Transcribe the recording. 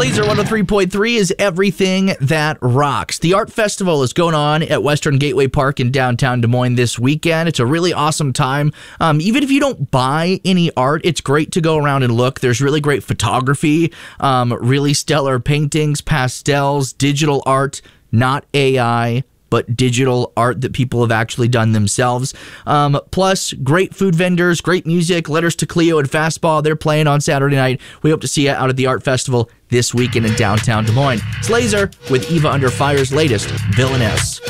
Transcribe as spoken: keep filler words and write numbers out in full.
Laser one oh three point three is everything that rocks. The art festival is going on at Western Gateway Park in downtown Des Moines this weekend. It's a really awesome time. Um, even if you don't buy any art, it's great to go around and look. There's really great photography, um, really stellar paintings, pastels, digital art, not A I, but digital art that people have actually done themselves. Um, plus, great food vendors, great music. Letters to Cleo and Fastball, they're playing on Saturday night. We hope to see you out at the art festival this weekend in downtown Des Moines. It's Laser with Eva Under Fire's latest Villainess.